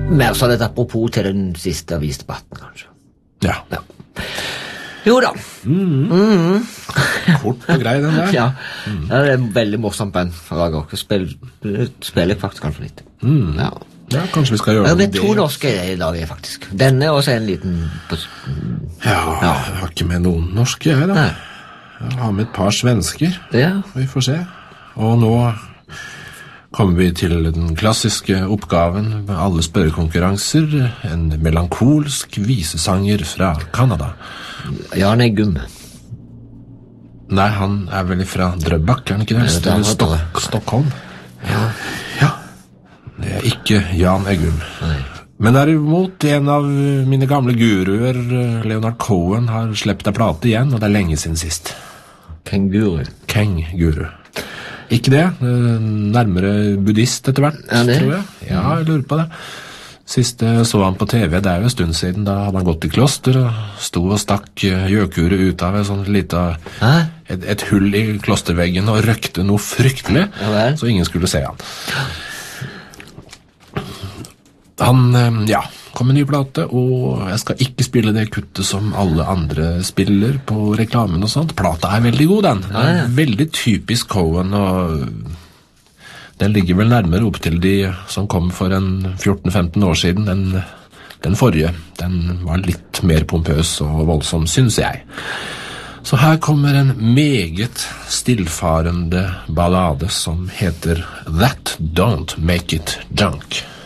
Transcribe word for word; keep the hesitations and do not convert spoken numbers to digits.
Mer så litt apropos til den siste avisdebatten, kanskje. Ja. Ja. Jo da. Mm. Mm. Kort og grei den der. Ja, mm. ja det er veldig morsomt band for Rager. Spiller, spiller jeg faktisk kanskje litt. Mm. Ja. Ja, kanskje vi skal gjøre det. det. Det er to norske i dag, faktisk. Denne og så en liten... Ja, ja, jeg har ikke med noen norske, jeg da. Nei. Jeg har med et par svensker. Ja. Vi får se. Og nå kommer vi til den klassiske oppgaven med alle spørrekonkurranser. En melankolsk visesanger fra Kanada. Jan Eggum. Nei, han er vel fra Drøbak, er han ikke det? Det er Stok Stockholm. Ja. Ja. Det er ikke Jan Eggum. Nei. Men derimot, en av mine gamle guruer, Leonard Cohen, har slept av plate igjen, og det er lenge siden sist. Kenguru. Kenguru. Ikke det, nærmere buddhist etter hvert, ja, tror jeg. Ja, jeg lurer på det. Sist jeg så han på T V, det er jo en stund siden, da hadde han gått i kloster, og sto og stakk gjøkure ut av et, sånt lite, et, et hull i klosterveggen, og røkte noe fryktelig, ja, så ingen skulle se han. Han, ja, kom med en ny plate, og jeg skal ikke spille det kuttet som alle andre spiller på reklamen og sånt. Plata er veldig god, den. Den er veldig typisk Cohen, og den ligger vel nærmere opp til de som kom for en fjorten femten år siden. Den, den forrige, den var litt mer pompøs og voldsom, synes jeg. Så her kommer en meget stillfarende ballade som heter That Don't Make It Junk.